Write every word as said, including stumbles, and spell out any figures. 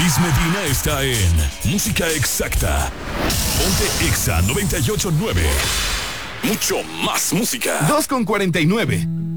Luis Medina está en Música Exacta. Ponte Exa noventa y ocho punto nueve. Mucho más música. dos con cuarenta y nueve.